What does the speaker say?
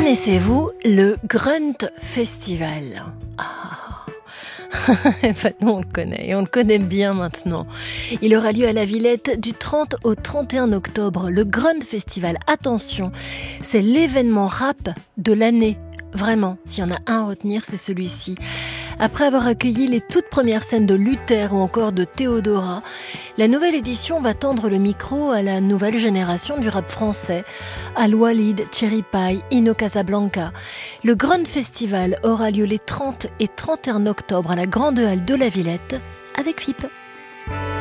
Connaissez-vous le Grunt Festival? Nous on le connaît, et on le connaît bien maintenant. Il aura lieu à la Villette du 30 au 31 octobre. Le Grunt Festival, attention, c'est l'événement rap de l'année. Vraiment, s'il y en a un à retenir, c'est celui-ci. Après avoir accueilli les toutes premières scènes de Luther ou encore de Théodora, la nouvelle édition va tendre le micro à la nouvelle génération du rap français, Al Walid, Cherry Pie, Ino Casablanca. Le Grunt Festival aura lieu les 30 et 31 octobre à la Grande Halle de la Villette avec FIP.